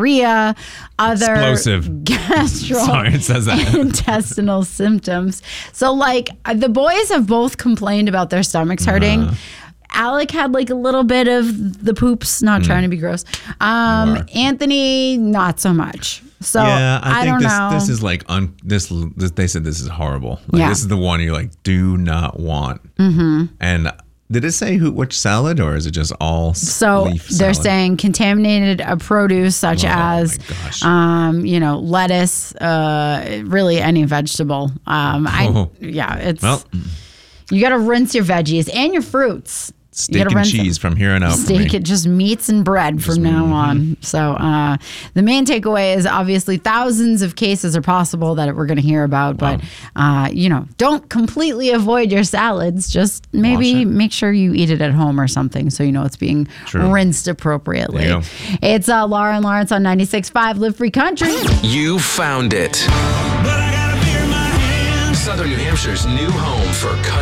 diarrhea, other Explosive. Sorry, it says that. gastrointestinal symptoms. So, like, the boys have both complained about their stomachs hurting. Alec had like a little bit of the poops, not trying to be gross. Anthony, not so much. So yeah, I think don't know. This is like this. They said this is horrible. Like, this is the one you're like, do not want. And did it say which salad, or is it just all leaf they're salad? saying contaminated produce such as lettuce, really any vegetable. You got to rinse your veggies and your fruits. Steak and cheese from here on out. Just meats and bread from now on. So the main takeaway is obviously thousands of cases are possible that we're going to hear about. But, don't completely avoid your salads. Just maybe make sure you eat it at home or something so you know it's being rinsed appropriately. It's Laura and Lawrence on 96.5 Live Free Country. You found it. Southern New Hampshire's new home for country.